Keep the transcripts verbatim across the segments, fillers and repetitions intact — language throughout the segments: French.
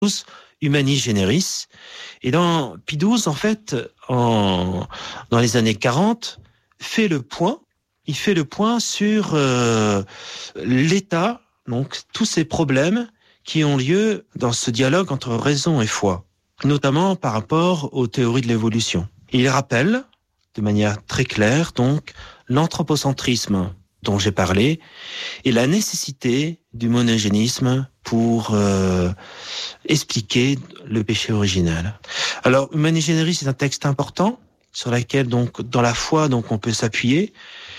Humanis Generis. Et dans Pie douze, en fait, en, dans les années quarante, fait le point, il fait le point sur euh, l'état, donc tous ces problèmes qui ont lieu dans ce dialogue entre raison et foi, notamment par rapport aux théories de l'évolution. Il rappelle, de manière très claire, donc, l'anthropocentrisme dont j'ai parlé, et la nécessité du monogénisme pour euh, expliquer le péché originel. Alors, Humanis Generis, c'est un texte important sur lequel, donc, dans la foi, donc, on peut s'appuyer,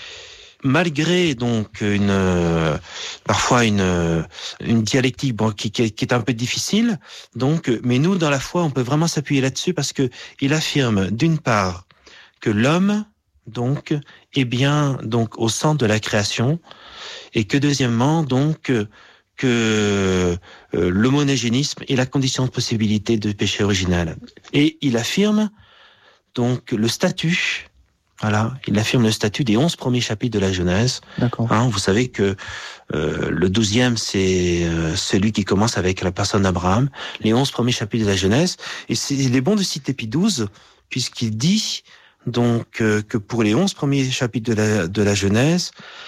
malgré donc une euh, parfois une euh, une dialectique bon, qui, qui, qui est un peu difficile. Donc, mais nous, dans la foi, on peut vraiment s'appuyer là-dessus parce que il affirme, d'une part, que l'homme donc est bien donc au centre de la création, et que deuxièmement donc que euh, le monogénisme est la condition de possibilité de péché originel. Et il affirme donc le statut, voilà, il affirme le statut des onze premiers chapitres de la Genèse. D'accord. Hein, vous savez que euh, le douzième, c'est euh, celui qui commence avec la personne d'Abraham, les onze premiers chapitres de la Genèse. Et c'est, il est bon de citer Pie douze, puisqu'il dit donc euh, que pour les onze premiers chapitres de la, de la Genèse,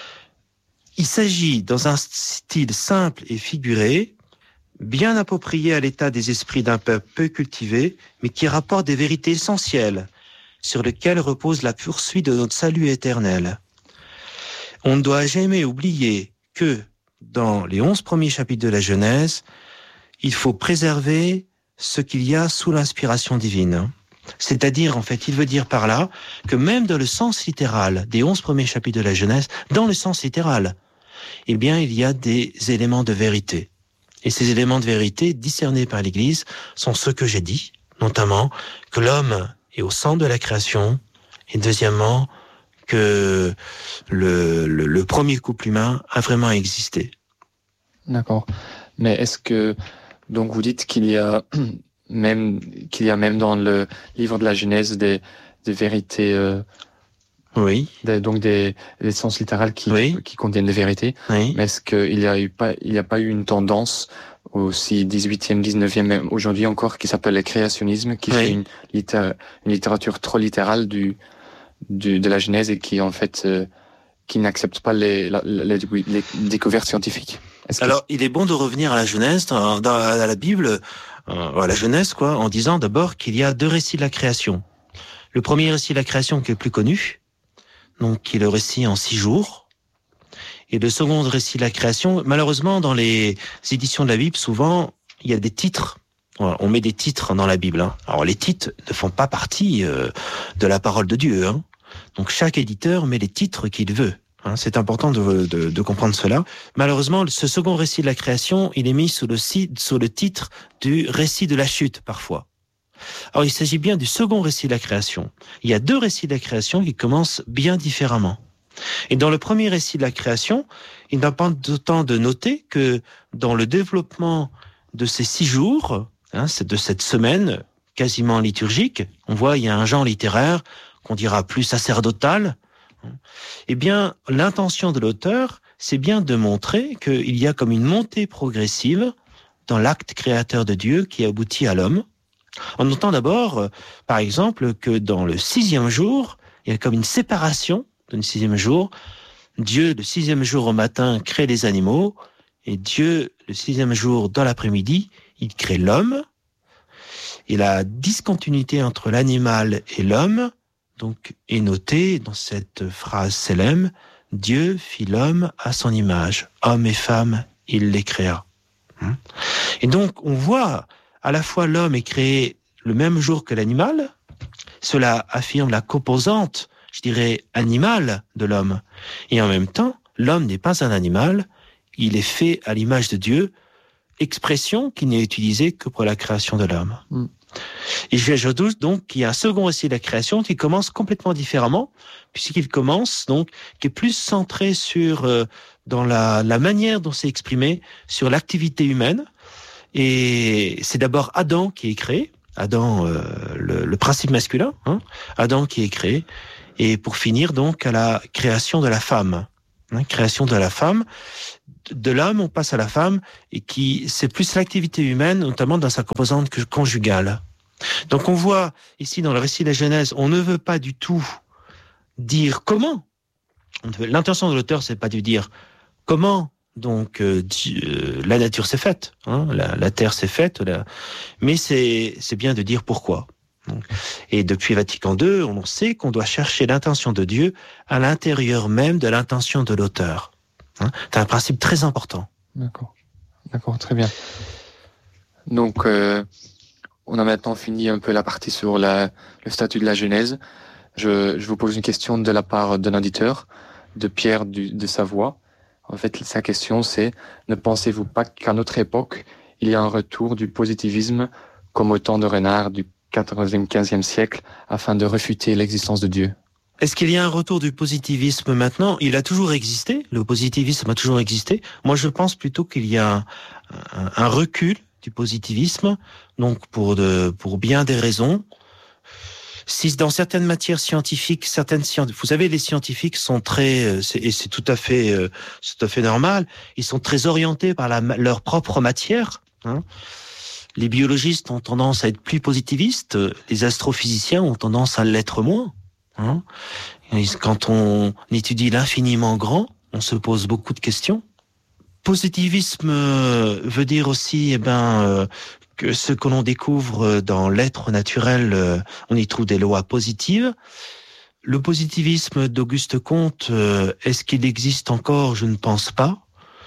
il s'agit, dans un style simple et figuré, bien approprié à l'état des esprits d'un peuple peu cultivé, mais qui rapporte des vérités essentielles sur lesquelles repose la poursuite de notre salut éternel. On ne doit jamais oublier que, dans les onze premiers chapitres de la Genèse, il faut préserver ce qu'il y a sous l'inspiration divine. C'est-à-dire, en fait, il veut dire par là que même dans le sens littéral des onze premiers chapitres de la Genèse, dans le sens littéral, eh bien, il y a des éléments de vérité. Et ces éléments de vérité, discernés par l'Église, sont ceux que j'ai dit, notamment que l'homme est au centre de la création, et deuxièmement, que le, le, le premier couple humain a vraiment existé. D'accord. Mais est-ce que, donc vous dites qu'il y a même, qu'il y a même dans le livre de la Genèse des, des vérités, euh, oui. Des, donc des, des sens littéraux qui, oui. qui contiennent des vérités. Oui. Mais est-ce qu'il y a eu pas, il n'y a pas eu une tendance aussi dix-huitième, dix-neuvième, même aujourd'hui encore, qui s'appelle le créationnisme, qui oui. fait une, littér- une littérature trop littérale du, du, de la Genèse et qui, en fait, euh, qui n'accepte pas les, les, les, les découvertes scientifiques. Est-ce Alors, que... il est bon de revenir à la Genèse, dans, dans à la Bible, euh, à la Genèse, quoi, en disant d'abord qu'il y a deux récits de la création. Le premier récit de la création qui est le plus connu, donc qui est le récit en six jours. Et le second récit de la création, malheureusement, dans les éditions de la Bible, souvent, il y a des titres. On met des titres dans la Bible. Hein. Alors, les titres ne font pas partie euh, de la parole de Dieu. Hein. Donc, chaque éditeur met les titres qu'il veut. Hein. C'est important de, de, de comprendre cela. Malheureusement, ce second récit de la création, il est mis sous le, sous le titre du récit de la chute, parfois. Alors, il s'agit bien du second récit de la création. Il y a deux récits de la création qui commencent bien différemment. Et dans le premier récit de la création, il n'a pas d'autant de noter que dans le développement de ces six jours, hein, de cette semaine quasiment liturgique, on voit il y a un genre littéraire qu'on dira plus sacerdotal. Eh bien, l'intention de l'auteur, c'est bien de montrer qu'il y a comme une montée progressive dans l'acte créateur de Dieu qui aboutit à l'homme. On notant d'abord, euh, par exemple, que dans le sixième jour, il y a comme une séparation du sixième jour. Dieu, le sixième jour au matin, crée les animaux, et Dieu, le sixième jour dans l'après-midi, il crée l'homme. Et la discontinuité entre l'animal et l'homme, donc, est notée dans cette phrase célèbre, Dieu fit l'homme à son image, homme et femme, il les créa. Et donc, on voit à la fois l'homme est créé le même jour que l'animal. Cela affirme la composante, je dirais, animale de l'homme. Et en même temps, l'homme n'est pas un animal, il est fait à l'image de Dieu, expression qui n'est utilisée que pour la création de l'homme. Mm. Et j'ajoute donc qu'il y a un second récit de la création qui commence complètement différemment, puisqu'il commence donc, qui est plus centré sur, euh, dans la, la manière dont c'est exprimé, sur l'activité humaine. Et c'est d'abord Adam qui est créé, Adam, euh, le, le principe masculin, hein, Adam qui est créé, et pour finir donc à la création de la femme, hein, création de la femme, de l'homme, on passe à la femme, et qui c'est plus l'activité humaine, notamment dans sa composante conjugale. Donc on voit ici dans le récit de la Genèse, on ne veut pas du tout dire comment. L'intention de l'auteur, c'est pas de dire comment donc euh, Dieu, la nature s'est faite, hein, la, la terre s'est faite, la... mais c'est c'est bien de dire pourquoi. Et depuis Vatican deux, on sait qu'on doit chercher l'intention de Dieu à l'intérieur même de l'intention de l'auteur. Hein, c'est un principe très important. D'accord, d'accord, très bien. Donc euh, on a maintenant fini un peu la partie sur la, le statut de la Genèse. Je, je vous pose une question de la part d'un auditeur, de Pierre du, de Savoie. En fait, sa question, c'est « Ne pensez-vous pas qu'à notre époque, il y a un retour du positivisme comme au temps de Renard du quatorzième, quinzième siècle afin de refuter l'existence de Dieu ?» Est-ce qu'il y a un retour du positivisme maintenant ? Il a toujours existé, le positivisme a toujours existé. Moi, je pense plutôt qu'il y a un, un, un recul du positivisme, donc pour, de, pour bien des raisons. Si dans certaines matières scientifiques, certaines scientifiques, vous savez, les scientifiques sont très, c'est, et c'est tout à fait, euh, c'est tout à fait normal, ils sont très orientés par la, leur propre matière. Hein. Les biologistes ont tendance à être plus positivistes, les astrophysiciens ont tendance à l'être moins. Hein. Quand on étudie l'infiniment grand, on se pose beaucoup de questions. Positivisme veut dire aussi, eh ben, euh, que ce que l'on découvre dans l'être naturel, euh, on y trouve des lois positives. Le positivisme d'Auguste Comte, euh, est-ce qu'il existe encore ? Je ne pense pas.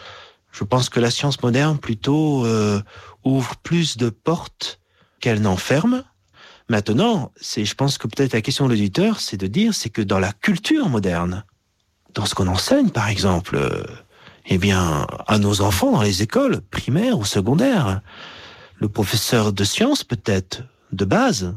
Je pense que la science moderne, plutôt, euh, ouvre plus de portes qu'elle n'enferme. Maintenant, c'est, je pense que peut-être la question de l'auditeur, c'est de dire, c'est que dans la culture moderne, dans ce qu'on enseigne, par exemple, euh, eh bien, à nos enfants dans les écoles primaires ou secondaires, le professeur de sciences, peut-être, de base,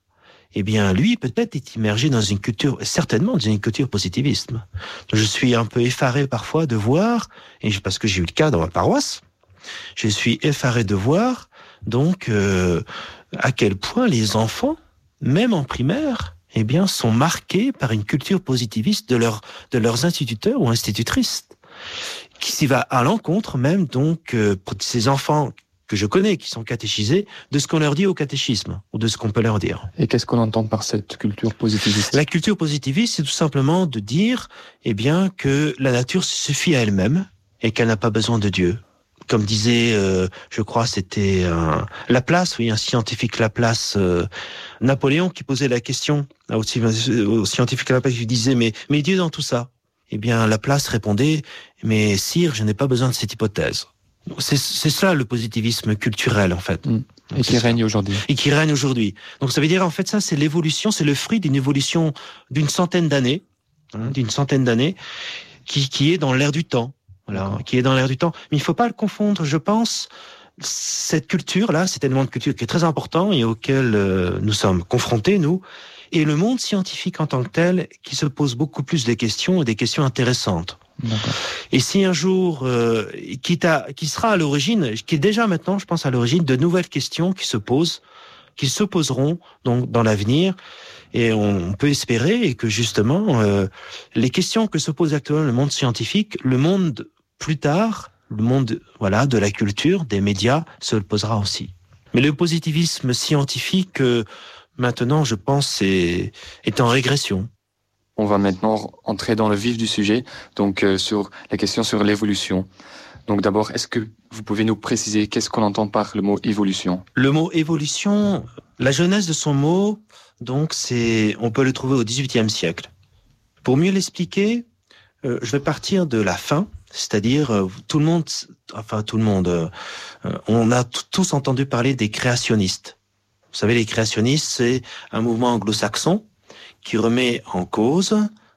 eh bien, lui, peut-être, est immergé dans une culture, certainement dans une culture positiviste. Je suis un peu effaré parfois de voir, et parce que j'ai eu le cas dans ma paroisse, je suis effaré de voir, donc, euh, à quel point les enfants, même en primaire, eh bien, sont marqués par une culture positiviste de, leur, de leurs instituteurs ou institutrices, qui s'y va à l'encontre même, donc, euh, pour ces enfants que je connais, qui sont catéchisés, de ce qu'on leur dit au catéchisme, ou de ce qu'on peut leur dire. Et qu'est-ce qu'on entend par cette culture positiviste ? La culture positiviste, c'est tout simplement de dire, eh bien, que la nature se suffit à elle-même, et qu'elle n'a pas besoin de Dieu. Comme disait, euh, je crois, c'était un... Laplace, oui, un scientifique Laplace, euh, Napoléon, qui posait la question au, au scientifique Laplace, qui disait, mais, mais Dieu dans tout ça ? Eh bien, Laplace répondait, mais sire, je n'ai pas besoin de cette hypothèse. C'est, c'est cela le positivisme culturel, en fait. Mmh. Et qui règne aujourd'hui. Et qui règne aujourd'hui. Donc ça veut dire, en fait, ça, c'est l'évolution, c'est le fruit d'une évolution d'une centaine d'années, hein, d'une centaine d'années, qui, qui est dans l'air du temps. Voilà, D'accord. qui est dans l'air du temps. Mais il ne faut pas le confondre, je pense, cette culture-là, cet élément de culture qui est très important et auquel euh, nous sommes confrontés, nous, et le monde scientifique en tant que tel, qui se pose beaucoup plus des questions et des questions intéressantes. D'accord. Et si un jour, euh, qui, t'a, qui sera à l'origine, qui est déjà maintenant, je pense, à l'origine de nouvelles questions qui se posent, qui se poseront donc dans l'avenir, et on peut espérer que justement, euh, les questions que se pose actuellement le monde scientifique, le monde plus tard, le monde voilà de la culture, des médias, se le posera aussi. Mais le positivisme scientifique, euh, maintenant, je pense, est, est en régression. On va maintenant entrer dans le vif du sujet, donc euh, sur la question sur l'évolution. Donc d'abord, est-ce que vous pouvez nous préciser qu'est-ce qu'on entend par le mot évolution ? Le mot évolution, la genèse de son mot, donc c'est, on peut le trouver au dix-huitième siècle. Pour mieux l'expliquer, euh, je vais partir de la fin, c'est-à-dire euh, tout le monde, enfin tout le monde, euh, on a t- tous entendu parler des créationnistes. Vous savez, les créationnistes, c'est un mouvement anglo-saxon qui remet en cause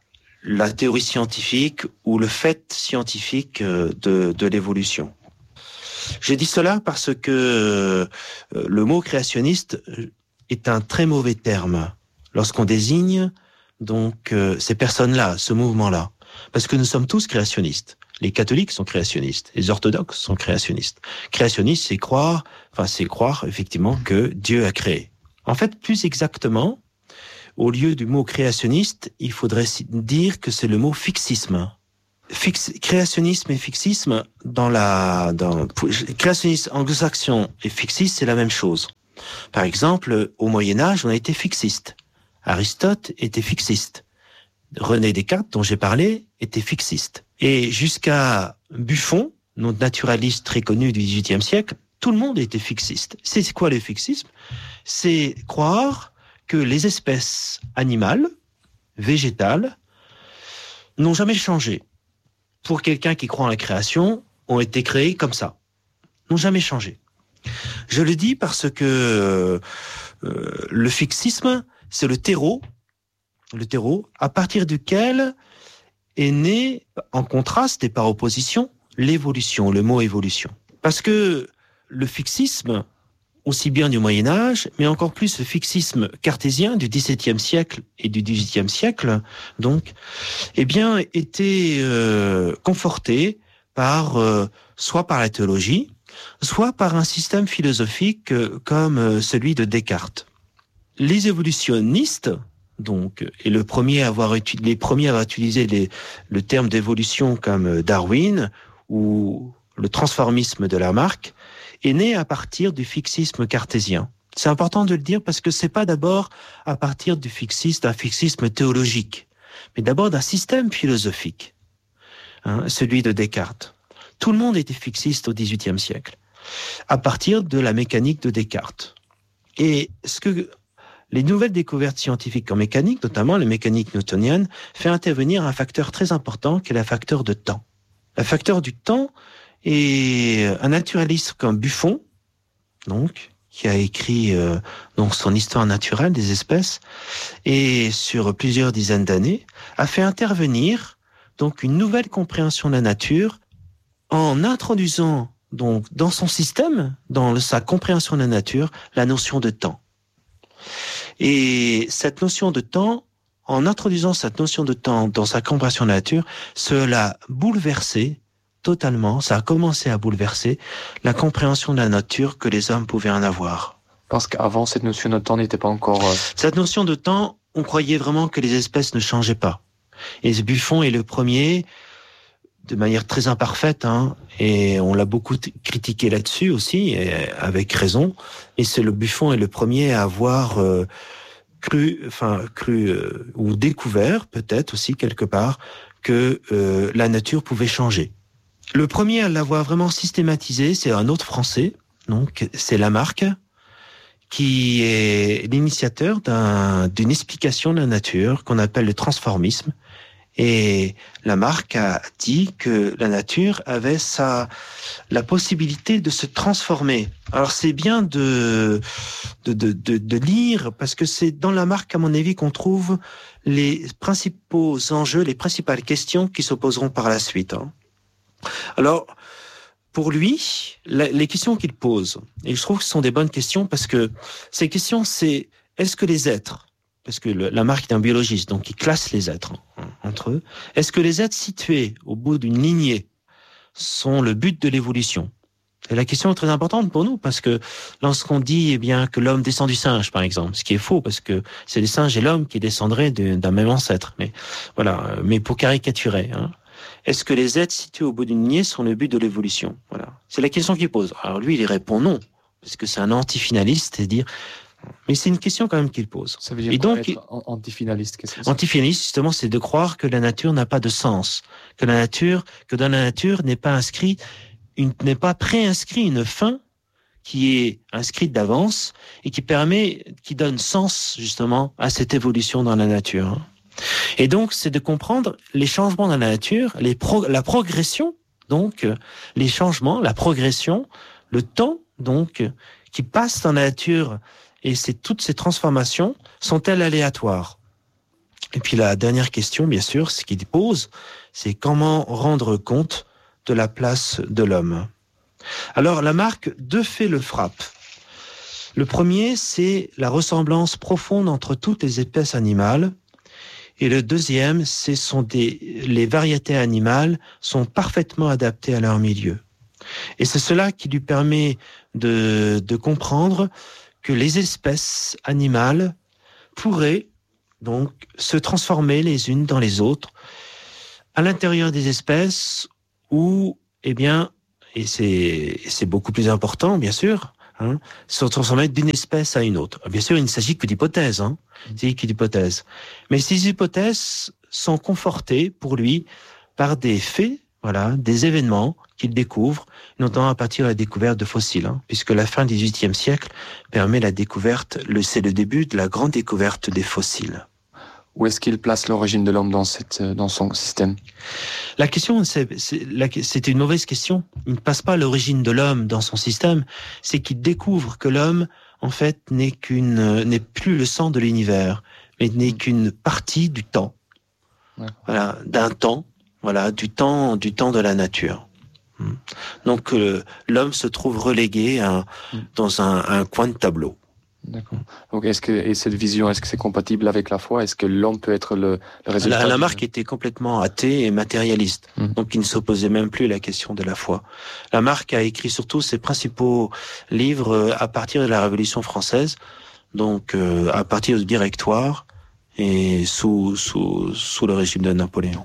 la théorie scientifique ou le fait scientifique de, de l'évolution. J'ai dit cela parce que euh, le mot créationniste est un très mauvais terme lorsqu'on désigne donc euh, ces personnes-là, ce mouvement-là, parce que nous sommes tous créationnistes. Les catholiques sont créationnistes, les orthodoxes sont créationnistes. Créationniste, c'est croire, enfin c'est croire effectivement que Dieu a créé. En fait, plus exactement, au lieu du mot créationniste, il faudrait dire que c'est le mot fixisme. Fix, créationnisme et fixisme, dans la, dans, créationnisme anglo-saxon et fixiste, c'est la même chose. Par exemple, au Moyen-Âge, on a été fixiste. Aristote était fixiste. René Descartes, dont j'ai parlé, était fixiste. Et jusqu'à Buffon, notre naturaliste très connu du dix-huitième siècle, tout le monde était fixiste. C'est quoi le fixisme? C'est croire que les espèces animales, végétales, n'ont jamais changé. Pour quelqu'un qui croit en la création, ont été créés comme ça, n'ont jamais changé. Je le dis parce que euh, le fixisme, c'est le terreau, le terreau à partir duquel est né, en contraste et par opposition, l'évolution, le mot évolution. Parce que le fixisme, aussi bien du Moyen-Âge, mais encore plus le fixisme cartésien du dix-septième siècle et du dix-huitième siècle, donc, eh bien, était euh, conforté par, euh, soit par la théologie, soit par un système philosophique euh, comme euh, celui de Descartes. Les évolutionnistes, donc, et le premier à avoir uti- les premiers à avoir utilisé les, le terme d'évolution comme Darwin ou le transformisme de Lamarck, est né à partir du fixisme cartésien. C'est important de le dire parce que c'est pas d'abord à partir du fixisme, d'un fixisme théologique, mais d'abord d'un système philosophique, hein, celui de Descartes. Tout le monde était fixiste au dix-huitième siècle, à partir de la mécanique de Descartes. Et ce que les nouvelles découvertes scientifiques en mécanique, notamment la mécanique newtonienne, fait intervenir un facteur très important qui est le facteur de temps. Le facteur du temps. Et un naturaliste comme Buffon, donc, qui a écrit euh, donc son histoire naturelle des espèces, et sur plusieurs dizaines d'années, a fait intervenir donc une nouvelle compréhension de la nature en introduisant donc dans son système, dans le, sa compréhension de la nature, la notion de temps. Et cette notion de temps, en introduisant cette notion de temps dans sa compréhension de la nature, cela a bouleversé totalement, ça a commencé à bouleverser la compréhension de la nature que les hommes pouvaient en avoir. Parce qu'avant, cette notion de temps n'était pas encore... Euh... Cette notion de temps, on croyait vraiment que les espèces ne changeaient pas. Et Buffon est le premier, de manière très imparfaite, hein, et on l'a beaucoup t- critiqué là-dessus aussi, et avec raison, et c'est le Buffon est le premier à avoir euh, cru, enfin, cru, euh, ou découvert, peut-être aussi quelque part, que euh, la nature pouvait changer. Le premier à l'avoir vraiment systématisé, c'est un autre Français, donc c'est Lamarck, qui est l'initiateur d'un, d'une explication de la nature qu'on appelle le transformisme. Et Lamarck a dit que la nature avait sa, la possibilité de se transformer. Alors c'est bien de, de, de, de, de lire, parce que c'est dans Lamarck, à mon avis, qu'on trouve les principaux enjeux, les principales questions qui s'opposeront par la suite, hein. Alors, pour lui, la, les questions qu'il pose, et je trouve que ce sont des bonnes questions parce que ces questions, c'est est-ce que les êtres, parce que le, Lamarck est un biologiste, donc il classe les êtres hein, entre eux, est-ce que les êtres situés au bout d'une lignée sont le but de l'évolution? Et la question est très importante pour nous parce que lorsqu'on dit eh bien que l'homme descend du singe, par exemple, ce qui est faux parce que c'est les singes et l'homme qui descendraient de, d'un même ancêtre, mais voilà, mais pour caricaturer, hein. Est-ce que les êtres situés au bout d'une lignée sont le but de l'évolution? Voilà. C'est la question qu'il pose. Alors lui, il y répond non, parce que c'est un antifinaliste, c'est dire. Mais c'est une question quand même qu'il pose. Ça veut dire et quoi, donc, être antifinaliste? Qu'est-ce que c'est? Antifinaliste, justement, c'est de croire que la nature n'a pas de sens, que la nature, que dans la nature n'est pas inscrit, une, n'est pas préinscrit une fin qui est inscrite d'avance et qui permet, qui donne sens justement à cette évolution dans la nature. Et donc, c'est de comprendre les changements dans la nature, les pro- la progression, donc les changements, la progression, le temps, donc qui passe dans la nature, et c'est toutes ces transformations sont-elles aléatoires? Et puis la dernière question, bien sûr, ce qu'il pose, c'est comment rendre compte de la place de l'homme. Alors, Lamarck, deux faits le frappent. Le premier, c'est la ressemblance profonde entre toutes les espèces animales. Et le deuxième, ce sont des, les variétés animales sont parfaitement adaptées à leur milieu. Et c'est cela qui lui permet de, de comprendre que les espèces animales pourraient donc se transformer les unes dans les autres à l'intérieur des espèces où, eh bien, et c'est, c'est beaucoup plus important, bien sûr, hein, se transformer d'une espèce à une autre. Bien sûr, il ne s'agit que d'hypothèses, hein, il s'agit que d'hypothèses. Mais ces hypothèses sont confortées pour lui par des faits, voilà, des événements qu'il découvre, notamment à partir de la découverte de fossiles, hein, puisque la fin du dix-huitième siècle permet la découverte, le, c'est le début de la grande découverte des fossiles. Où est-ce qu'il place l'origine de l'homme dans, cette, dans son système? La question, c'est, c'est, la, c'est une mauvaise question. Il ne passe pas l'origine de l'homme dans son système, c'est qu'il découvre que l'homme, en fait, n'est qu'une, n'est plus le centre de l'univers, mais n'est qu'une partie du temps. Ouais. Voilà, d'un temps, voilà, du temps, du temps de la nature. Donc, euh, l'homme se trouve relégué à, dans un, un coin de tableau. D'accord. Donc, est-ce que, et cette vision, est-ce que c'est compatible avec la foi? Est-ce que l'homme peut être le, le résultat? La, Lamarck était complètement athée et matérialiste. Mmh. Donc, il ne s'opposait même plus à la question de la foi. Lamarck a écrit surtout ses principaux livres à partir de la Révolution française. Donc, euh, à partir du Directoire et sous, sous, sous le régime de Napoléon.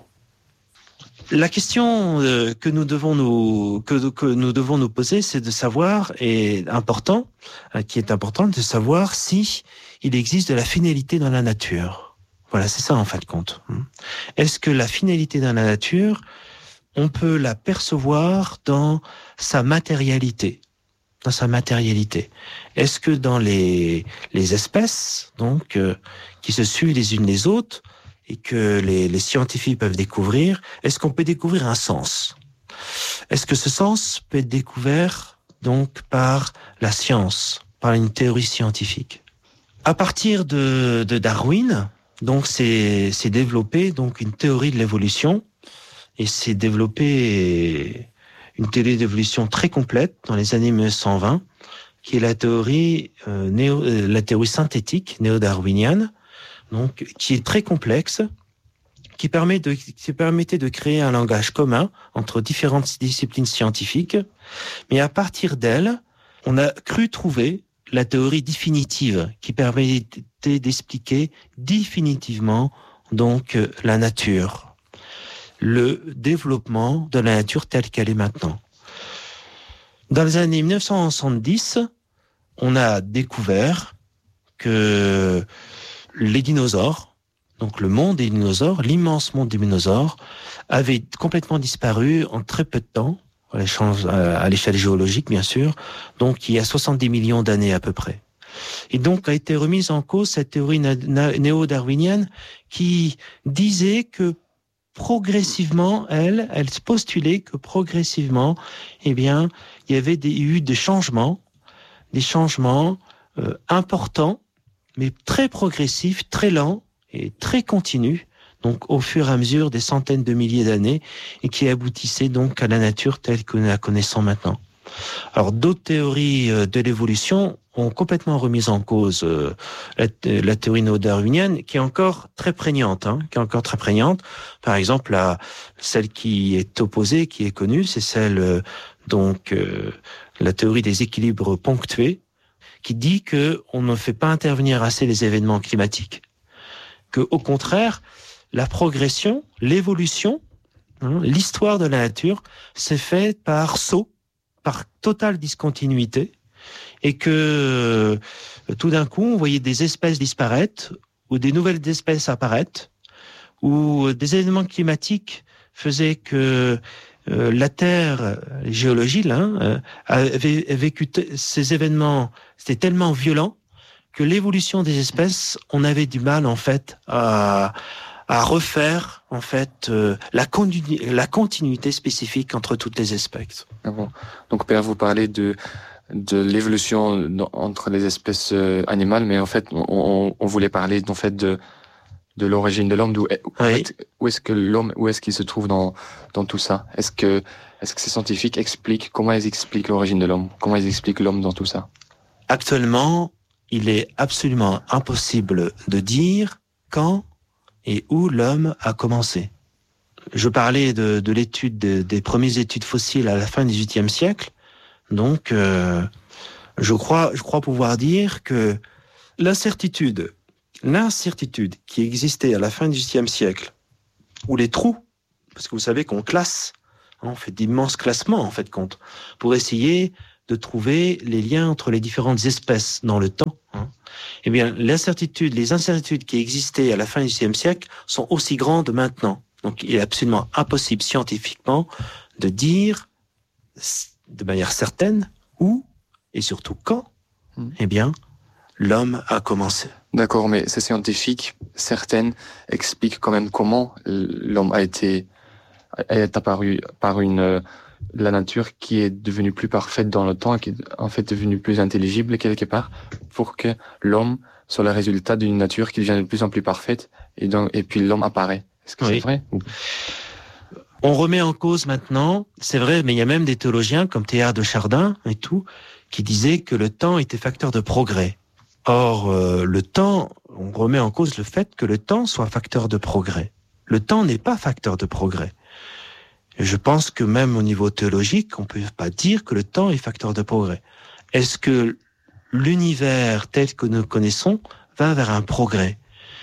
La question euh, que nous devons nous que, que nous devons nous poser, c'est de savoir, et important, euh, qui est important, de savoir si il existe de la finalité dans la nature. Voilà, c'est ça en fin de compte. Est-ce que la finalité dans la nature, on peut la percevoir dans sa matérialité, dans sa matérialité? Est-ce que dans les les espèces, donc euh, qui se suivent les unes les autres, et que les, les scientifiques peuvent découvrir, est-ce qu'on peut découvrir un sens? Est-ce que ce sens peut être découvert donc par la science, par une théorie scientifique? À partir de, de Darwin, donc c'est, c'est développé donc une théorie de l'évolution, et c'est développé une théorie d'évolution très complète dans les années mille neuf cent vingt, qui est la théorie euh, néo, euh, la théorie synthétique néo-darwinienne. Donc, qui est très complexe, qui permet de, qui permettait de créer un langage commun entre différentes disciplines scientifiques. Mais à partir d'elle, on a cru trouver la théorie définitive qui permettait d'expliquer définitivement donc la nature, le développement de la nature telle qu'elle est maintenant. Dans les années mille neuf cent soixante-dix, on a découvert que les dinosaures, donc le monde des dinosaures, l'immense monde des dinosaures, avait complètement disparu en très peu de temps, à l'échelle géologique bien sûr, donc il y a soixante-dix millions d'années à peu près. Et donc a été remise en cause cette théorie néo-darwinienne qui disait que progressivement, elle, elle postulait que progressivement, eh bien, il y avait des, eu des changements, des changements euh, importants, mais très progressif, très lent et très continu, donc au fur et à mesure des centaines de milliers d'années, et qui aboutissait donc à la nature telle que nous la connaissons maintenant. Alors d'autres théories de l'évolution ont complètement remis en cause euh, la, la théorie néo-darwinienne, qui est encore très prégnante, hein, qui est encore très prégnante. Par exemple, la, celle qui est opposée, qui est connue, c'est celle euh, donc euh, la théorie des équilibres ponctués, qui dit que on ne fait pas intervenir assez les événements climatiques, que au contraire la progression, l'évolution, hein, l'histoire de la nature s'est faite par saut, par totale discontinuité, et que euh, tout d'un coup on voyait des espèces disparaître ou des nouvelles espèces apparaître, ou des événements climatiques faisaient que Euh, la Terre, les géologies, là, euh, avait vécu t- ces événements, c'était tellement violent que l'évolution des espèces, on avait du mal en fait à, à refaire en fait euh, la, continu- la continuité spécifique entre toutes les espèces. Ah bon. Donc Père, vous parlez de de l'évolution dans, entre les espèces euh, animales, mais en fait, on, on, on voulait parler en fait de de l'origine de l'homme, d'où en oui. fait, où est-ce que l'homme, où est-ce qu'il se trouve dans dans tout ça? Est-ce que est-ce que ces scientifiques expliquent comment ils expliquent l'origine de l'homme? Comment ils expliquent l'homme dans tout ça? Actuellement, il est absolument impossible de dire quand et où l'homme a commencé. Je parlais de, de l'étude de, des premières études fossiles à la fin du dix-huitième siècle, donc euh, je crois je crois pouvoir dire que l'incertitude L'incertitude qui existait à la fin du dix-huitième siècle, ou les trous parce que vous savez qu'on classe, hein, on fait d'immenses classements en fait compte, pour essayer de trouver les liens entre les différentes espèces dans le temps. Hein. Eh bien, l'incertitude, les incertitudes qui existaient à la fin du dix-septième siècle sont aussi grandes maintenant. Donc, il est absolument impossible scientifiquement de dire de manière certaine où et surtout quand, mmh. eh bien, l'homme a commencé. D'accord, mais ces scientifiques, certaines expliquent quand même comment l'homme a été est apparu par une la nature qui est devenue plus parfaite dans le temps et qui est en fait devenue plus intelligible quelque part pour que l'homme soit le résultat d'une nature qui devient de plus en plus parfaite et donc et puis l'homme apparaît. Est-ce que oui. c'est vrai ou... On remet en cause maintenant, c'est vrai, mais il y a même des théologiens comme Théard de Chardin et tout qui disaient que le temps était facteur de progrès. Or, euh, le temps, on remet en cause le fait que le temps soit facteur de progrès. Le temps n'est pas facteur de progrès. Et je pense que même au niveau théologique, on ne peut pas dire que le temps est facteur de progrès. Est-ce que l'univers tel que nous connaissons va vers un progrès ?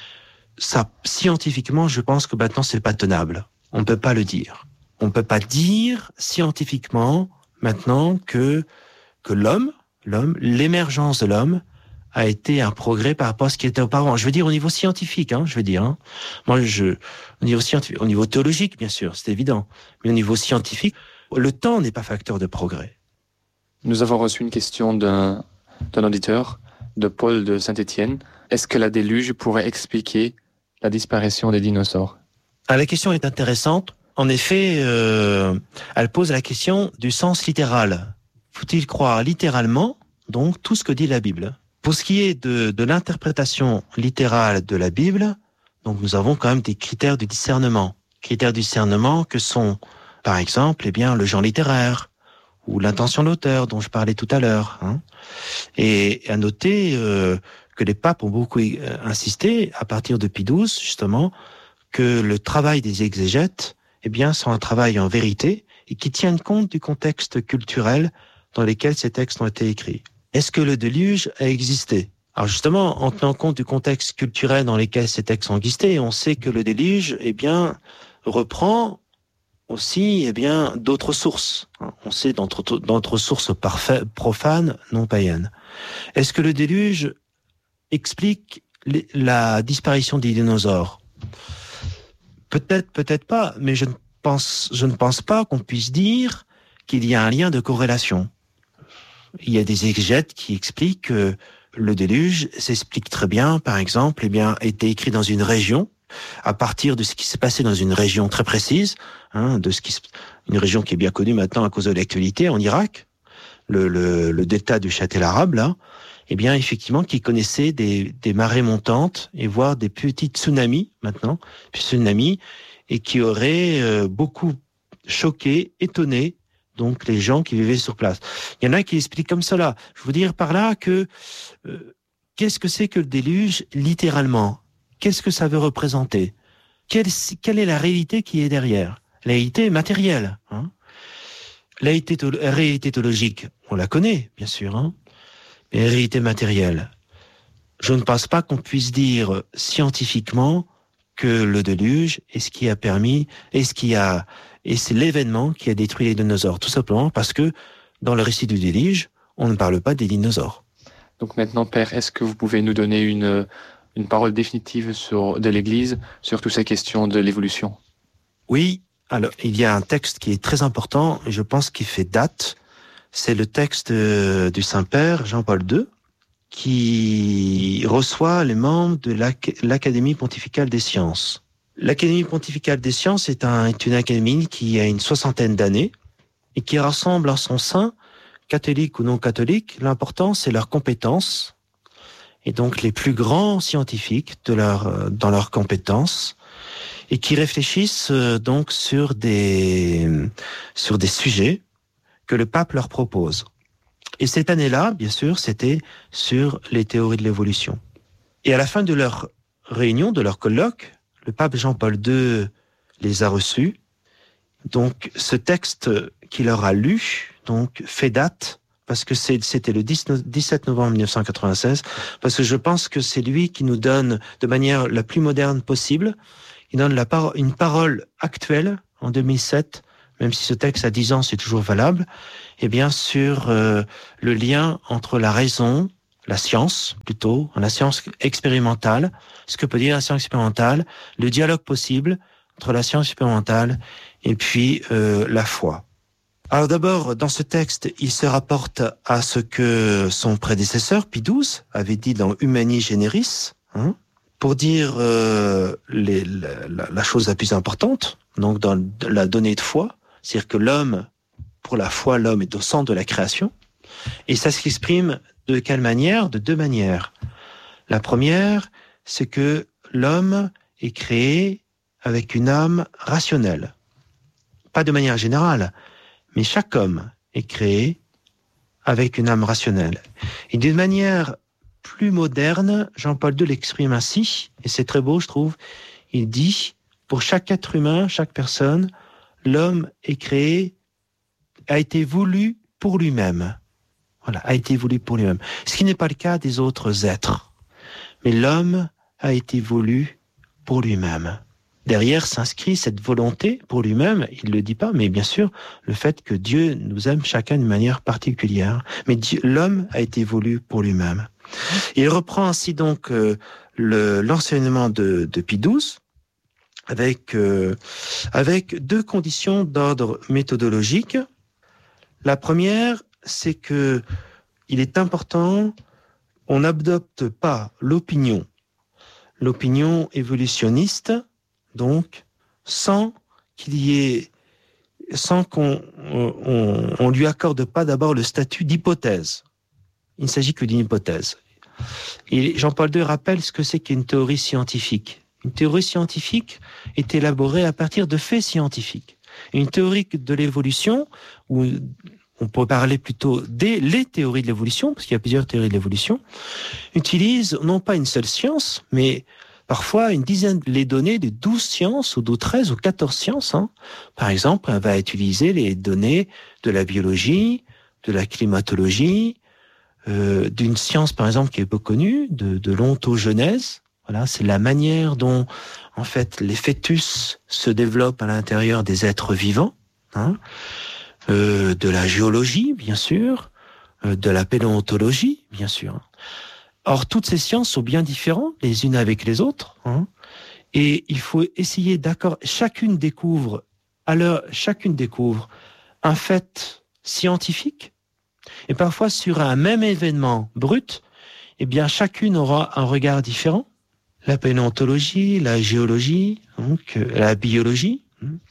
Ça, scientifiquement, je pense que maintenant, c'est pas tenable. On ne peut pas le dire. On ne peut pas dire scientifiquement maintenant que que l'homme, l'homme, l'émergence de l'homme a été un progrès par rapport à ce qui était auparavant. Je veux dire au niveau scientifique, hein, je veux dire. Hein. Moi, je, au niveau scientifique, au niveau théologique, bien sûr, c'est évident, mais au niveau scientifique, le temps n'est pas facteur de progrès. Nous avons reçu une question d'un, d'un auditeur, de Paul de Saint-Étienne. Est-ce que la déluge pourrait expliquer la disparition des dinosaures ? Ah, la question est intéressante. En effet, euh, elle pose la question du sens littéral. Faut-il croire littéralement, donc, tout ce que dit la Bible ? Pour ce qui est de, de l'interprétation littérale de la Bible, donc nous avons quand même des critères de discernement. Critères de discernement que sont, par exemple, eh bien, le genre littéraire ou l'intention de l'auteur dont je parlais tout à l'heure. Hein. Et à noter euh, que les papes ont beaucoup insisté, à partir de Pie douze, justement, que le travail des exégètes, eh bien, sont un travail en vérité et qui tiennent compte du contexte culturel dans lequel ces textes ont été écrits. Est-ce que le déluge a existé ? Alors justement, en tenant compte du contexte culturel dans lequel ces textes ont existé, on sait que le déluge, eh bien, reprend aussi, eh bien, d'autres sources. On sait d'autres, d'autres sources parfaites, profanes, non païennes. Est-ce que le déluge explique les, la disparition des dinosaures ? Peut-être, peut-être pas, mais je ne pense, je ne pense pas qu'on puisse dire qu'il y a un lien de corrélation. Il y a des exégètes qui expliquent que le déluge s'explique très bien, par exemple, eh bien, était écrit dans une région, à partir de ce qui s'est passé dans une région très précise, hein, de ce qui, une région qui est bien connue maintenant à cause de l'actualité, en Irak, le, le, le delta du Châtel arabe, là, eh bien, effectivement, qui connaissait des, des marées montantes et voire des petits tsunamis, maintenant, puis tsunamis, et qui auraient euh, beaucoup choqué, étonné, donc les gens qui vivaient sur place. Il y en a qui expliquent comme cela. Je veux dire par là que euh, qu'est-ce que c'est que le déluge littéralement ? Qu'est-ce que ça veut représenter ? quelle, quelle est la réalité qui est derrière ? La réalité matérielle. Hein ? La réalité, la réalité théologique, on la connaît, bien sûr. Hein ? Mais la réalité matérielle, je ne pense pas qu'on puisse dire scientifiquement que le déluge est ce qui a permis, est ce qui a Et c'est l'événement qui a détruit les dinosaures, tout simplement parce que dans le récit du déluge, on ne parle pas des dinosaures. Donc maintenant, Père, est-ce que vous pouvez nous donner une, une parole définitive sur, de l'Église sur toutes ces questions de l'évolution ? Oui, alors il y a un texte qui est très important, et je pense qu'il fait date. C'est le texte du Saint-Père, Jean-Paul deux, qui reçoit les membres de l'Académie pontificale des sciences. L'Académie pontificale des sciences est, un, est une académie qui a une soixantaine d'années et qui rassemble en son sein, catholiques ou non catholiques, l'important c'est leurs compétences et donc les plus grands scientifiques de leur, dans leurs compétences et qui réfléchissent donc sur des, sur des sujets que le pape leur propose. Et cette année-là, bien sûr, c'était sur les théories de l'évolution. Et à la fin de leur réunion, de leur colloque, le pape Jean-Paul deux les a reçus. Donc, ce texte qu'il leur a lu, donc, fait date, parce que c'est, c'était le dix-sept novembre mille neuf cent quatre-vingt-seize, parce que je pense que c'est lui qui nous donne, de manière la plus moderne possible, il donne la par- une parole actuelle, en deux mille sept, même si ce texte a dix ans, c'est toujours valable, eh bien sur euh, le lien entre la raison, la science plutôt, la science expérimentale, ce que peut dire la science expérimentale, le dialogue possible entre la science expérimentale et puis euh, la foi. Alors d'abord, dans ce texte, il se rapporte à ce que son prédécesseur, Pie douze, avait dit dans Humani Generis, hein, pour dire euh, les, la, la chose la plus importante, donc dans la donnée de foi, c'est-à-dire que l'homme, pour la foi, l'homme est au centre de la création, et ça s'exprime de quelle manière? De deux manières. La première, c'est que l'homme est créé avec une âme rationnelle. Pas de manière générale, mais chaque homme est créé avec une âme rationnelle. Et d'une manière plus moderne, Jean-Paul deux l'exprime ainsi, et c'est très beau, je trouve. Il dit, pour chaque être humain, chaque personne, l'homme est créé, a été voulu pour lui-même. Voilà, a été voulu pour lui-même. Ce qui n'est pas le cas des autres êtres. Mais l'homme a été voulu pour lui-même. Derrière s'inscrit cette volonté pour lui-même, il ne le dit pas, mais bien sûr, le fait que Dieu nous aime chacun d'une manière particulière. Mais Dieu, l'homme a été voulu pour lui-même. Il reprend ainsi donc euh, le, l'enseignement de, de Pie douze avec, euh, avec deux conditions d'ordre méthodologique. La première, c'est que il est important, on n'adopte pas l'opinion, l'opinion évolutionniste, donc sans qu'il y ait, sans qu'on on, on lui accorde pas d'abord le statut d'hypothèse. Il ne s'agit que d'une hypothèse. Et Jean-Paul deux rappelle ce que c'est qu'une théorie scientifique. Une théorie scientifique est élaborée à partir de faits scientifiques. Une théorie de l'évolution, ou on peut parler plutôt des les théories de l'évolution, parce qu'il y a plusieurs théories de l'évolution, utilise non pas une seule science, mais parfois une dizaine, les données de douze sciences, ou de treize ou quatorze sciences. Hein. Par exemple, elle va utiliser les données de la biologie, de la climatologie, euh, d'une science, par exemple, qui est peu connue, de, de l'ontogenèse. Voilà, c'est la manière dont, en fait, les fœtus se développent à l'intérieur des êtres vivants. Hein. Euh, de la géologie, bien sûr, euh, de la paléontologie, bien sûr. Or, toutes ces sciences sont bien différentes les unes avec les autres, hein, et il faut essayer d'accord. Chacune découvre, alors chacune découvre un fait scientifique, et parfois sur un même événement brut, eh bien chacune aura un regard différent. La paléontologie, la géologie, donc la biologie,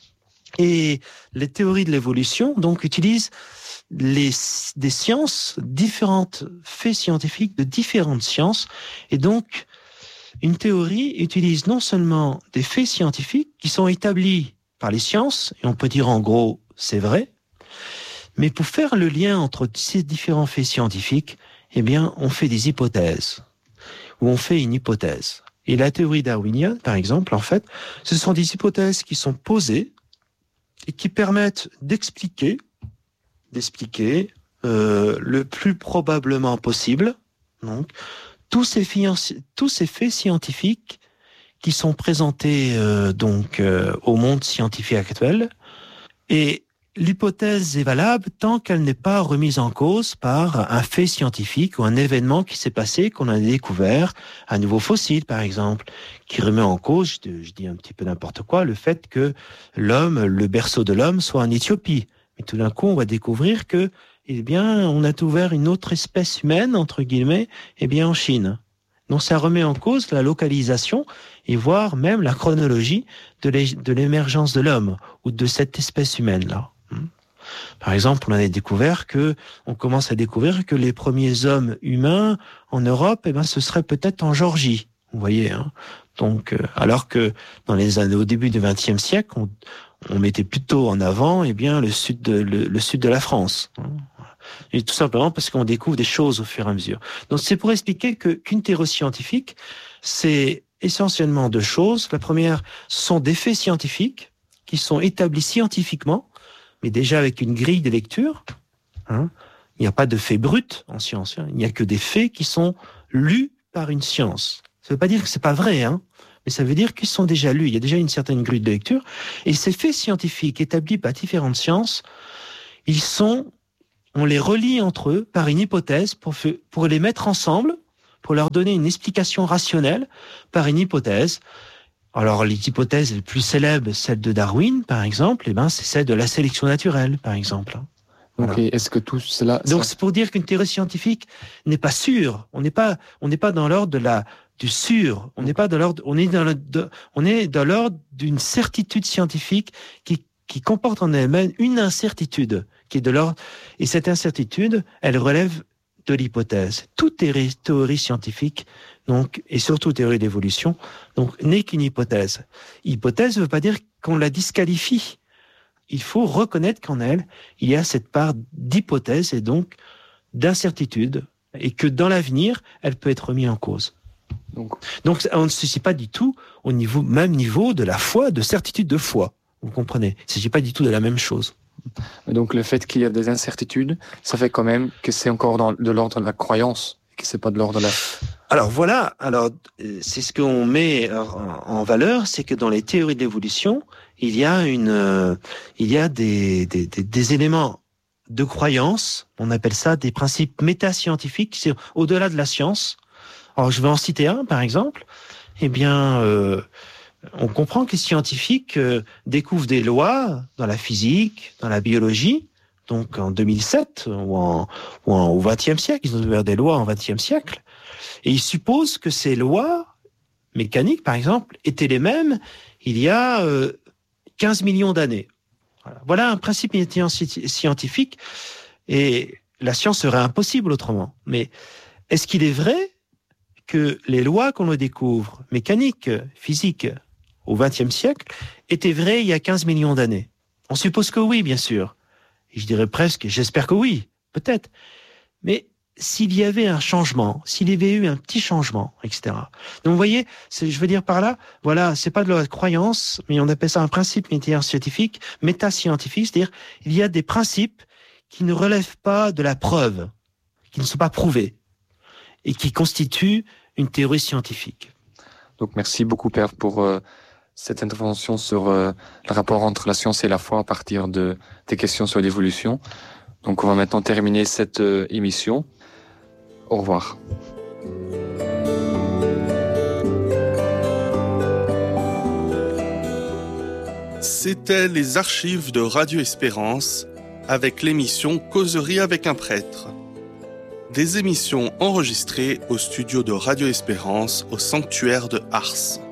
et les théories de l'évolution donc utilisent les, des sciences différentes, faits scientifiques de différentes sciences. Et donc, une théorie utilise non seulement des faits scientifiques qui sont établis par les sciences, et on peut dire en gros, c'est vrai, mais pour faire le lien entre ces différents faits scientifiques, eh bien, on fait des hypothèses, ou on fait une hypothèse. Et la théorie darwinienne, par exemple, en fait, ce sont des hypothèses qui sont posées et qui permettent d'expliquer d'expliquer euh, le plus probablement possible donc tous ces, fianci- tous ces faits scientifiques qui sont présentés euh, donc euh, au monde scientifique actuel, et l'hypothèse est valable tant qu'elle n'est pas remise en cause par un fait scientifique ou un événement qui s'est passé, qu'on a découvert, un nouveau fossile par exemple, qui remet en cause, je, je dis un petit peu n'importe quoi, le fait que l'homme, le berceau de l'homme soit en Éthiopie. Et tout d'un coup, on va découvrir que, eh bien, on a ouvert une autre espèce humaine, entre guillemets, eh bien, en Chine. Donc, ça remet en cause la localisation et voire même la chronologie de, l'é- de l'émergence de l'homme ou de cette espèce humaine-là. Par exemple, on a découvert que, on commence à découvrir que les premiers hommes humains en Europe, eh ben, ce serait peut-être en Géorgie. Vous voyez, hein. Donc, euh, alors que dans les années, au début du vingtième siècle, on, on mettait plutôt en avant, eh bien, le sud de, le, le sud de la France. Et tout simplement parce qu'on découvre des choses au fur et à mesure. Donc, c'est pour expliquer que, qu'une théorie scientifique, c'est essentiellement deux choses. La première, ce sont des faits scientifiques qui sont établis scientifiquement, mais déjà avec une grille de lecture. Hein. Il n'y a pas de faits bruts en science. Hein. Il n'y a que des faits qui sont lus par une science. Ça ne veut pas dire que c'est pas vrai, hein, mais ça veut dire qu'ils sont déjà lus. Il y a déjà une certaine grille de lecture. Et ces faits scientifiques établis par différentes sciences, ils sont, on les relie entre eux par une hypothèse pour, pour les mettre ensemble, pour leur donner une explication rationnelle par une hypothèse. Alors, les hypothèses les plus célèbres, celle de Darwin, par exemple, eh ben, c'est celle de la sélection naturelle, par exemple. Voilà. Ok, est-ce que tout cela... Donc, ça... c'est pour dire qu'une théorie scientifique n'est pas sûre. On n'est pas, on n'est pas dans l'ordre de la, du sûr. On n'est pas dans l'ordre, on est dans le, de, on est dans l'ordre d'une certitude scientifique qui, qui comporte en elle-même une incertitude, qui est de l'ordre, et cette incertitude, elle relève de l'hypothèse. Toute théorie, théorie scientifique, donc, et surtout théorie d'évolution, donc, n'est qu'une hypothèse. Hypothèse ne veut pas dire qu'on la disqualifie. Il faut reconnaître qu'en elle, il y a cette part d'hypothèse et donc d'incertitude, et que dans l'avenir, elle peut être remise en cause. Donc, donc on ne se situe pas du tout au niveau, même niveau de la foi, de certitude de foi. Vous comprenez? Il ne s'agit pas du tout de la même chose. Donc le fait qu'il y a des incertitudes, ça fait quand même que c'est encore dans, de l'ordre de la croyance, que c'est pas de l'ordre de la... Alors voilà, alors c'est ce qu'on met en valeur, c'est que dans les théories de l'évolution, il y a une, euh, il y a des, des, des, des éléments de croyance, on appelle ça des principes métascientifiques, c'est au-delà de la science. Alors je vais en citer un, par exemple. Eh bien, euh, on comprend que les scientifiques euh, découvrent des lois dans la physique, dans la biologie, donc en deux mille sept ou, en, ou en, au vingtième siècle, ils ont découvert des lois en vingtième siècle, et ils supposent que ces lois mécaniques, par exemple, étaient les mêmes il y a euh, quinze millions d'années. Voilà. Voilà un principe scientifique, et la science serait impossible autrement. Mais est-ce qu'il est vrai que les lois qu'on découvre, mécaniques, physiques, au vingtième siècle, étaient vraies il y a quinze millions d'années? On suppose que oui, bien sûr. Et je dirais presque, j'espère que oui, peut-être. Mais s'il y avait un changement, s'il y avait eu un petit changement, et cetera. Donc vous voyez, c'est, je veux dire par là, voilà, c'est pas de la croyance, mais on appelle ça un principe métascientifique, métascientifique, c'est-à-dire il y a des principes qui ne relèvent pas de la preuve, qui ne sont pas prouvés, et qui constituent une théorie scientifique. Donc merci beaucoup, Père, pour euh, cette intervention sur euh, le rapport entre la science et la foi à partir de tes questions sur l'évolution. Donc on va maintenant terminer cette euh, émission. Au revoir. C'était les archives de Radio Espérance avec l'émission Causerie avec un prêtre. Des émissions enregistrées au studio de Radio Espérance au sanctuaire de Ars.